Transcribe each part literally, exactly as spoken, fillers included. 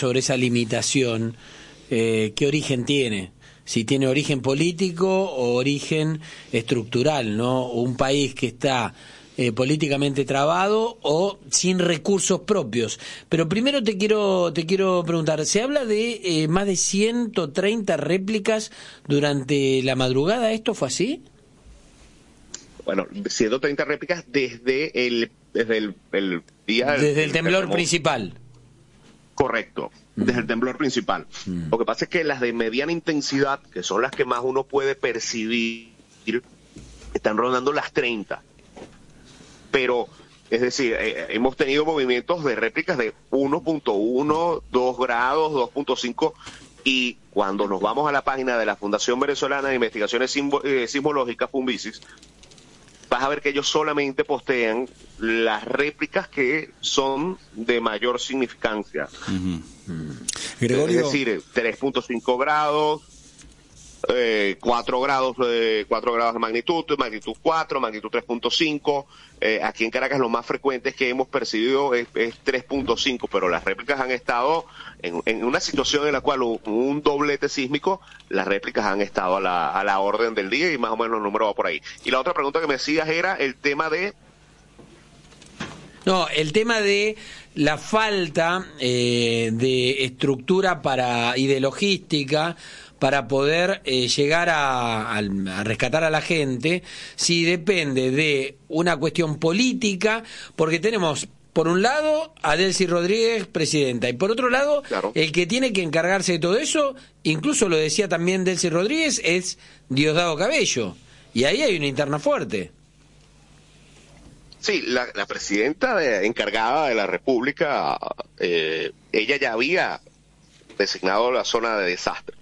sobre esa limitación, eh, ¿qué origen tiene? Si tiene origen político o origen estructural, ¿no? Un país que está eh, políticamente trabado o sin recursos propios. Pero primero te quiero te quiero preguntar, se habla de eh, más de ciento treinta réplicas durante la madrugada, ¿esto fue así? Bueno, ciento treinta réplicas desde el desde el, el día desde del, el temblor terremoto. Principal. Mm. Correcto, desde el temblor principal. Mm. Lo que pasa es que las de mediana intensidad, que son las que más uno puede percibir, están rondando las treinta. Pero, es decir, eh, hemos tenido movimientos de réplicas de uno punto uno, dos grados, dos punto cinco, y cuando nos vamos a la página de la Fundación Venezolana de Investigaciones Simbo- eh, Sismológicas, Funvisis, vas a ver que ellos solamente postean las réplicas que son de mayor significancia. Uh-huh. Uh-huh. Gregorio... Es decir, tres punto cinco grados, eh, cuatro grados, eh, cuatro grados de magnitud, magnitud cuatro, magnitud tres punto cinco. Eh, aquí en Caracas lo más frecuente que hemos percibido es, es tres punto cinco, pero las réplicas han estado en, en una situación en la cual hubo un doblete sísmico, las réplicas han estado a la, a la orden del día y más o menos el número va por ahí. Y la otra pregunta que me hacías era el tema de... No, el tema de la falta eh, de estructura para y de logística para poder eh, llegar a, a, a rescatar a la gente, si depende de una cuestión política, porque tenemos, por un lado, a Delcy Rodríguez, presidenta, y por otro lado, claro, el que tiene que encargarse de todo eso, incluso lo decía también Delcy Rodríguez, es Diosdado Cabello, y ahí hay una interna fuerte. Sí, la, la presidenta de, encargada de la República, eh, ella ya había designado la zona de desastre.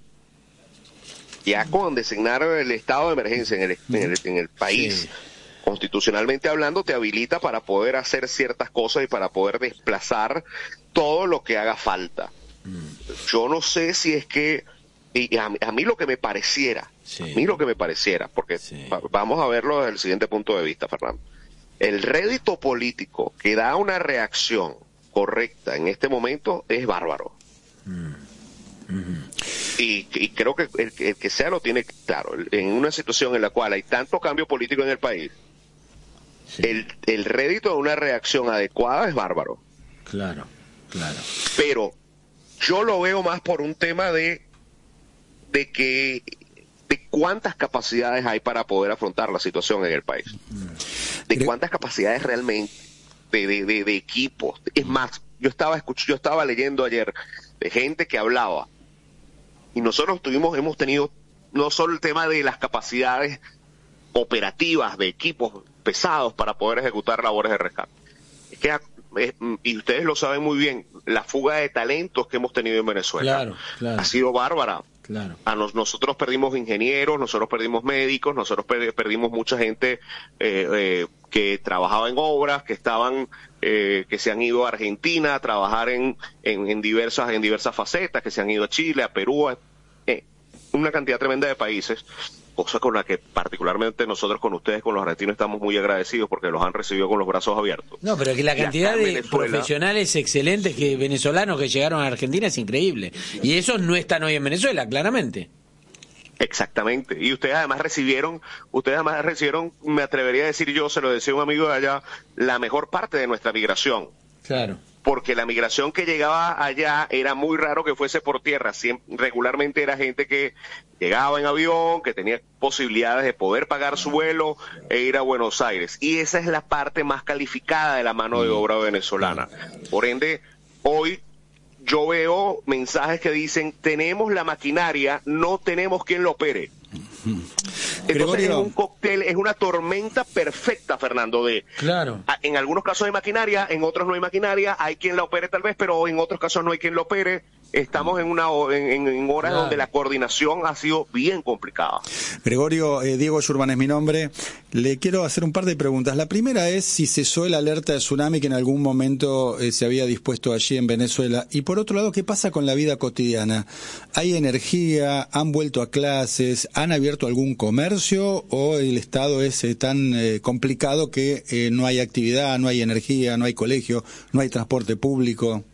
Ya con designar el estado de emergencia en el, en el, en el país, sí, constitucionalmente hablando, te habilita para poder hacer ciertas cosas y para poder desplazar todo lo que haga falta. Mm. Yo no sé si es que, y a, a mí lo que me pareciera, sí, a mí lo que me pareciera, porque sí, va, vamos a verlo desde el siguiente punto de vista, Fernando. El rédito político que da una reacción correcta en este momento es bárbaro. Mm. Mm-hmm. Y, y creo que el, el que sea lo tiene claro. En una situación en la cual hay tanto cambio político en el país, sí, el, el rédito de una reacción adecuada es bárbaro. Claro, claro. Pero yo lo veo más por un tema de, de que de cuántas capacidades hay para poder afrontar la situación en el país. De cuántas capacidades realmente de, de, de, de equipos. Es más, yo estaba escuch- yo estaba leyendo ayer de gente que hablaba. Y nosotros tuvimos, hemos tenido no solo el tema de las capacidades operativas de equipos pesados para poder ejecutar labores de rescate. Es que, es, y ustedes lo saben muy bien, la fuga de talentos que hemos tenido en Venezuela, claro, claro, ha sido bárbara. Claro. A nos, nosotros perdimos ingenieros, nosotros perdimos médicos, nosotros per, perdimos mucha gente eh, eh, que trabajaba en obras, que estaban, eh, que se han ido a Argentina a trabajar en, en, en diversas, en diversas facetas, que se han ido a Chile, a Perú, a, eh, una cantidad tremenda de países, cosa con la que particularmente nosotros con ustedes, con los argentinos, estamos muy agradecidos porque los han recibido con los brazos abiertos. No, pero que la cantidad de Venezuela, profesionales excelentes que venezolanos que llegaron a Argentina es increíble. Y esos no están hoy en Venezuela, claramente. Exactamente. Y ustedes además recibieron, ustedes además recibieron, me atrevería a decir yo, se lo decía un amigo de allá, la mejor parte de nuestra migración. Claro. Porque la migración que llegaba allá era muy raro que fuese por tierra. Siempre, regularmente era gente que llegaba en avión, que tenía posibilidades de poder pagar su vuelo e ir a Buenos Aires. Y esa es la parte más calificada de la mano de obra venezolana. Por ende, hoy yo veo mensajes que dicen, tenemos la maquinaria, no tenemos quien lo opere. Entonces Gregorio, es un cóctel, es una tormenta perfecta, Fernando, de claro. En algunos casos hay maquinaria, en otros no hay maquinaria, hay quien la opere tal vez, pero en otros casos no hay quien la opere. Estamos en una en, en horas claro. donde la coordinación ha sido bien complicada. Gregorio, eh, Diego Yurban es mi nombre. Le quiero hacer un par de preguntas. La primera es si cesó el alerta de tsunami que en algún momento eh, se había dispuesto allí en Venezuela. Y por otro lado, ¿qué pasa con la vida cotidiana? ¿Hay energía? ¿Han vuelto a clases? ¿Han abierto algún comercio? ¿O el estado es eh, tan eh, complicado que eh, no hay actividad, no hay energía, no hay colegio, no hay transporte público?